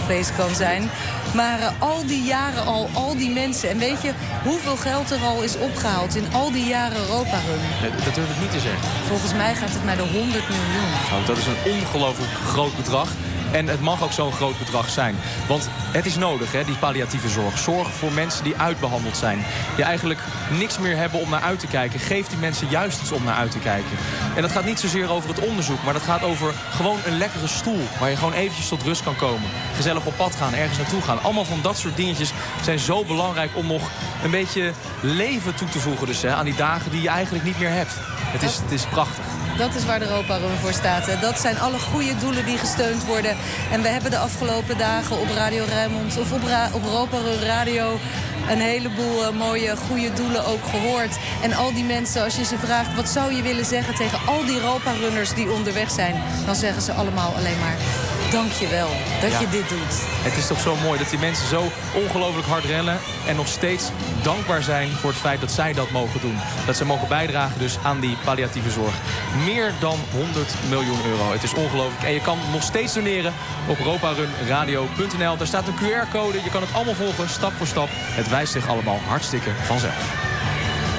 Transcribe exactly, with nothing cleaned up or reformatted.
feest kan zijn. Maar uh, al die jaren al, al die mensen. En weet je hoeveel geld er al is opgehaald in al die jaren Europa Run? Nee, dat durf ik niet te zeggen. Volgens mij gaat het naar de honderd miljoen. Nou, dat is een ongelooflijk groot bedrag. En het mag ook zo'n groot bedrag zijn. Want het is nodig, hè, die palliatieve zorg. Zorg voor mensen die uitbehandeld zijn. Die eigenlijk niks meer hebben om naar uit te kijken. Geef die mensen juist iets om naar uit te kijken. En dat gaat niet zozeer over het onderzoek. Maar dat gaat over gewoon een lekkere stoel. Waar je gewoon eventjes tot rust kan komen. Gezellig op pad gaan, ergens naartoe gaan. Allemaal van dat soort dingetjes zijn zo belangrijk om nog een beetje leven toe te voegen. Dus, hè, aan die dagen die je eigenlijk niet meer hebt. Het is, het is prachtig. Dat is waar de Europa Run voor staat. Hè. Dat zijn alle goede doelen die gesteund worden. En we hebben de afgelopen dagen op Radio Rijnmond of op, Ra op Europa Run Radio een heleboel uh, mooie, goede doelen ook gehoord. En al die mensen, als je ze vraagt, wat zou je willen zeggen tegen al die Europa-runners die onderweg zijn, dan zeggen ze allemaal alleen maar, dank je wel dat ja. je dit doet. Het is toch zo mooi dat die mensen zo ongelooflijk hard rennen en nog steeds dankbaar zijn voor het feit dat zij dat mogen doen. Dat ze mogen bijdragen dus aan die palliatieve zorg. Meer dan honderd miljoen euro. Het is ongelooflijk. En je kan nog steeds doneren op europarunradio punt n l. Daar staat een Q R-code. Je kan het allemaal volgen, stap voor stap. Het wijst zich allemaal hartstikke vanzelf.